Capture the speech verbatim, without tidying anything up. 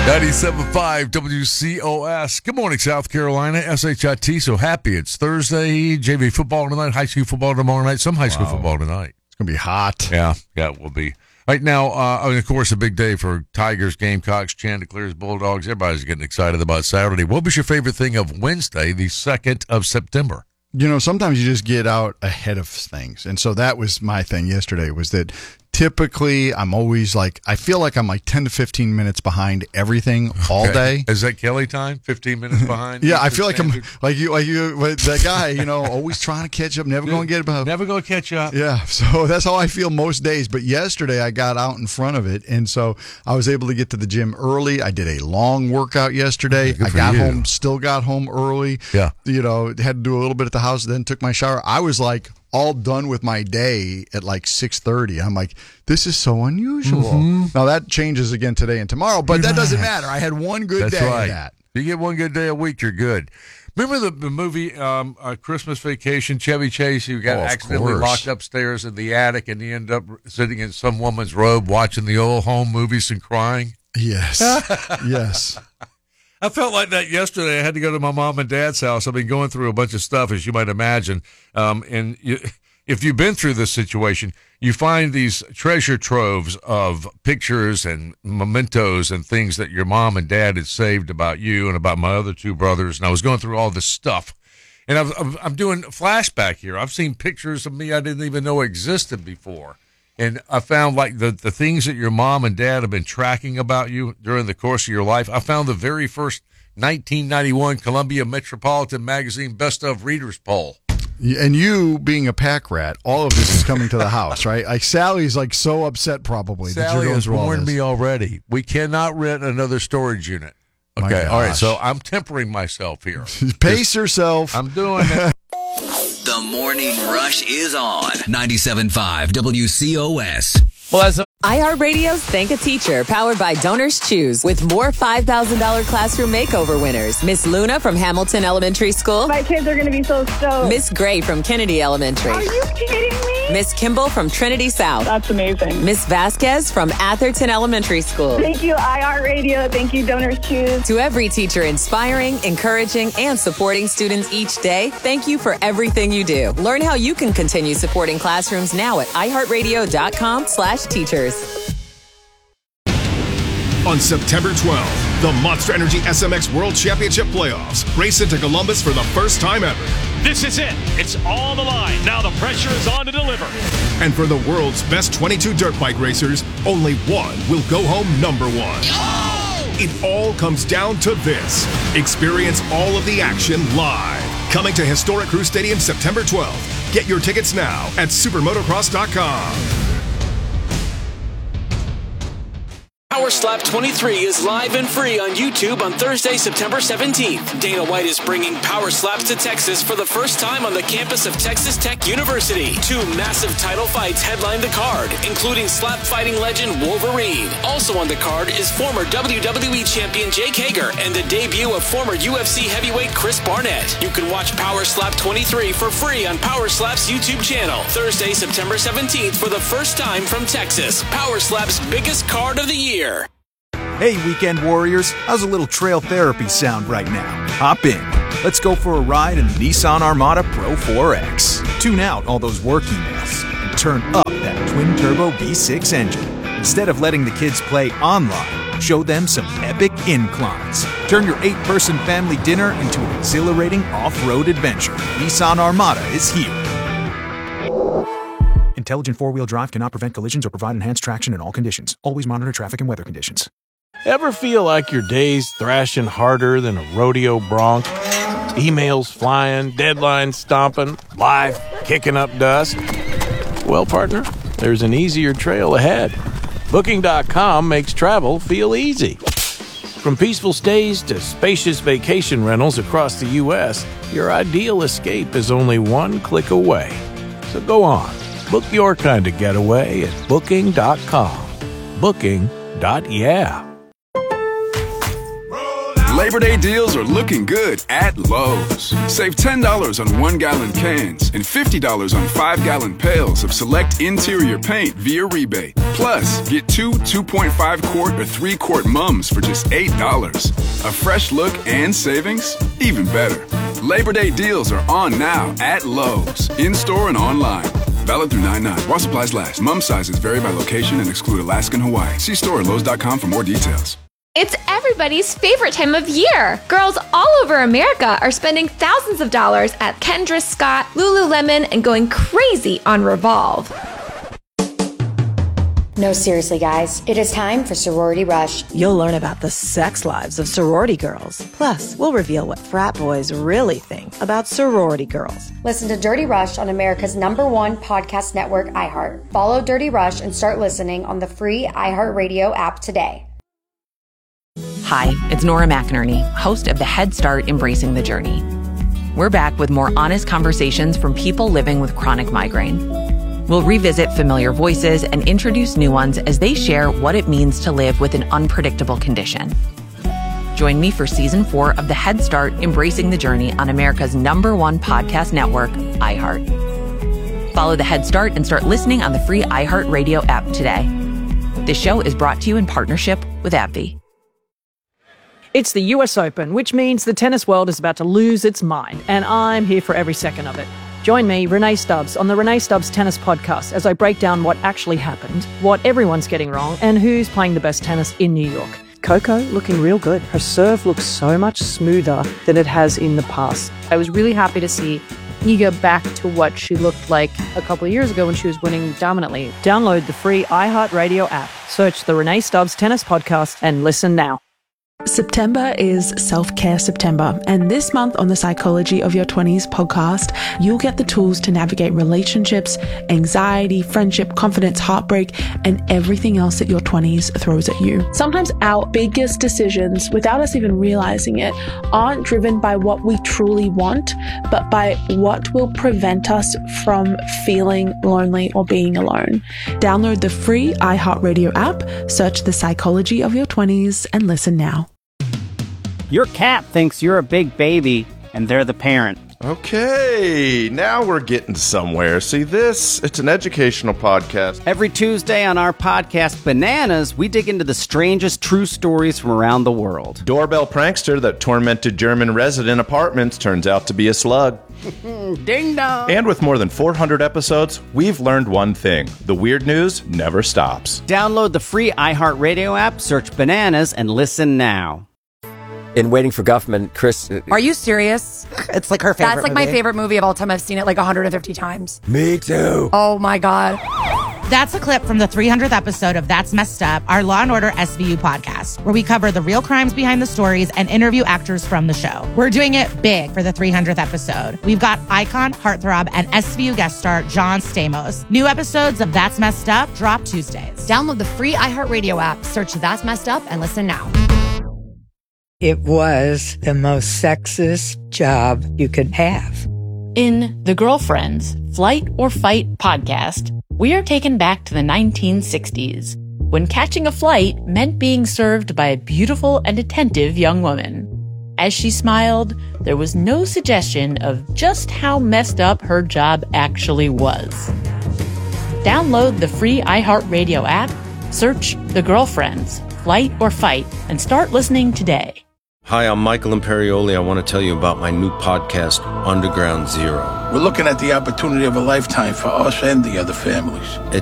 ninety-seven point five W C O S. Good morning, South Carolina. S H I T, so happy it's Thursday. J V football tonight, high school football tomorrow night, some high school Wow. football tonight. It's going to be hot. Yeah, yeah, it will be. Right now, uh, I mean, of course, a big day for Tigers, Gamecocks, Chanticleers, Bulldogs. Everybody's getting excited about Saturday. What was your favorite thing of Wednesday, the second of September? You know, sometimes you just get out ahead of things. And so that was my thing yesterday, was that typically I'm always like, I feel like I'm like ten to fifteen minutes behind everything all Okay. day. Is that Kelly time? fifteen minutes behind? Yeah, I Eastern feel like Standard? I'm like you, like you, like that guy, you know, always trying to catch up, never going to get above. Never going to catch up. Yeah, so that's how I feel most days. But yesterday I got out in front of it, and so I was able to get to the gym early. I did a long workout yesterday. Good I for got you. home, still got home early. Yeah. You know, had to do a little bit at the house, then took my shower. I was like all done with my day at like six thirty. I'm like, this is so unusual. Mm-hmm. Now that changes again today and tomorrow, but that doesn't Relax. matter. I had one good That's day right. of that. If you get one good day a week, you're good. Remember the, the movie um, uh, Christmas Vacation, Chevy Chase, who got Oh, of accidentally course. locked upstairs in the attic and he ended up sitting in some woman's robe watching the old home movies and crying? Yes. Yes. I felt like that yesterday. I had to go to my mom and dad's house. I've been going through a bunch of stuff, as you might imagine. Um, and you, if you've been through this situation, you find these treasure troves of pictures and mementos and things that your mom and dad had saved about you and about my other two brothers. And I was going through all this stuff. And I've, I'm, I'm doing flashback here. I've seen pictures of me I didn't even know existed before. And I found like the, the things that your mom and dad have been tracking about you during the course of your life. I found the very first nineteen ninety-one Columbia Metropolitan Magazine Best of Readers poll. And you being a pack rat, all of this is coming to the house, right? Like Sally's like so upset probably that Sally you're going has through all warned this. me already. We cannot rent another storage unit. My Okay, all right. gosh. So I'm tempering myself here. Pace yourself. I'm doing it. The Morning Rush is on ninety-seven point five W C O S. Well, as a iHeartRadio's Thank a Teacher, powered by Donors Choose, with more five thousand dollars classroom makeover winners. Miss Luna from Hamilton Elementary School. My kids are going to be so stoked. Miss Gray from Kennedy Elementary. Are you kidding me? Miss Kimball from Trinity South. That's amazing. Miss Vasquez from Atherton Elementary School. Thank you, iHeartRadio. Thank you, Donors Choose. To every teacher inspiring, encouraging, and supporting students each day, thank you for everything you do. Learn how you can continue supporting classrooms now at iHeartRadio.com slash teachers. On September twelfth, the Monster Energy S M X World Championship Playoffs race into Columbus for the first time ever. This is it. It's all on the line. Now the pressure is on to deliver. And for the world's best twenty-two dirt bike racers, only one will go home number one. It all comes down to this. Experience all of the action live. Coming to Historic Crew Stadium September twelfth. Get your tickets now at supermotocross dot com. Power Slap twenty-three is live and free on YouTube on Thursday, September seventeenth. Dana White is bringing Power Slaps to Texas for the first time on the campus of Texas Tech University. Two massive title fights headline the card, including slap fighting legend Wolverine. Also on the card is former W W E champion Jake Hager and the debut of former U F C heavyweight Chris Barnett. You can watch Power Slap twenty-three for free on Power Slap's YouTube channel. Thursday, September seventeenth for the first time from Texas. Power Slap's biggest card of the year. Hey, Weekend Warriors, how's a little trail therapy sound right now? Hop in. Let's go for a ride in the Nissan Armada Pro four X. Tune out all those work emails and turn up that twin-turbo V six engine. Instead of letting the kids play online, show them some epic inclines. Turn your eight-person family dinner into an exhilarating off-road adventure. Nissan Armada is here. Intelligent four-wheel drive cannot prevent collisions or provide enhanced traction in all conditions. Always monitor traffic and weather conditions. Ever feel like your day's thrashing harder than a rodeo bronc? Emails flying, deadlines stomping, life kicking up dust? Well, partner, there's an easier trail ahead. Booking dot com makes travel feel easy. From peaceful stays to spacious vacation rentals across the U S, your ideal escape is only one click away. So go on, book your kind of getaway at Booking dot com. Booking. Yeah. Labor Day deals are looking good at Lowe's. Save ten dollars on one-gallon cans and fifty dollars on five-gallon pails of select interior paint via rebate. Plus, get two two point five quart or three quart mums for just eight dollars. A fresh look and savings? Even better. Labor Day deals are on now at Lowe's, in-store and online. Valid through nine nine. While supplies last. Mum sizes vary by location and exclude Alaska and Hawaii. See store at lowes dot com for more details. It's everybody's favorite time of year. Girls all over America are spending thousands of dollars at Kendra Scott, Lululemon, and going crazy on Revolve. No, seriously, guys. It is time for Sorority Rush. You'll learn about the sex lives of sorority girls. Plus, we'll reveal what frat boys really think about sorority girls. Listen to Dirty Rush on America's number one podcast network, iHeart. Follow Dirty Rush and start listening on the free iHeartRadio app today. Hi, it's Nora McInerney, host of the Head Start Embracing the Journey. We're back with more honest conversations from people living with chronic migraine. We'll revisit familiar voices and introduce new ones as they share what it means to live with an unpredictable condition. Join me for season four of the Head Start Embracing the Journey on America's number one podcast network, iHeart. Follow the Head Start and start listening on the free iHeartRadio app today. This show is brought to you in partnership with AbbVie. It's the U S Open, which means the tennis world is about to lose its mind, and I'm here for every second of it. Join me, Renee Stubbs, on the Renee Stubbs Tennis Podcast as I break down what actually happened, what everyone's getting wrong, and who's playing the best tennis in New York. Coco looking real good. Her serve looks so much smoother than it has in the past. I was really happy to see Iga back to what she looked like a couple of years ago when she was winning dominantly. Download the free iHeartRadio app, search the Renee Stubbs Tennis Podcast, and listen now. September is Self-Care September, and this month on the Psychology of Your twenties podcast, you'll get the tools to navigate relationships, anxiety, friendship, confidence, heartbreak, and everything else that your twenties throws at you. Sometimes our biggest decisions, without us even realizing it, aren't driven by what we truly want, but by what will prevent us from feeling lonely or being alone. Download the free iHeartRadio app, search the Psychology of Your twenties, and listen now. Your cat thinks you're a big baby, and they're the parent. Okay, now we're getting somewhere. See this? It's an educational podcast. Every Tuesday on our podcast, Bananas, we dig into the strangest true stories from around the world. Doorbell prankster that tormented German resident apartments turns out to be a slug. Ding dong! And with more than four hundred episodes, we've learned one thing. The weird news never stops. Download the free iHeartRadio app, search Bananas, and listen now. In Waiting for Guffman, Chris... Are you serious? It's like her favorite That's like movie. my favorite movie of all time. I've seen it like one hundred fifty times. Me too. Oh my God. That's a clip from the three hundredth episode of That's Messed Up, our Law and Order S V U podcast, where we cover the real crimes behind the stories and interview actors from the show. We're doing it big for the three hundredth episode. We've got icon, heartthrob, and S V U guest star John Stamos. New episodes of That's Messed Up drop Tuesdays. Download the free iHeartRadio app, search That's Messed Up, and listen now. It was the most sexist job you could have. In The Girlfriends, Flight or Fight podcast, we are taken back to the nineteen sixties, when catching a flight meant being served by a beautiful and attentive young woman. As she smiled, there was no suggestion of just how messed up her job actually was. Download the free iHeartRadio app, search The Girlfriends, Flight or Fight, and start listening today. Hi, I'm Michael Imperioli. I want to tell you about my new podcast, Underground Zero. We're looking at the opportunity of a lifetime for us and the other families.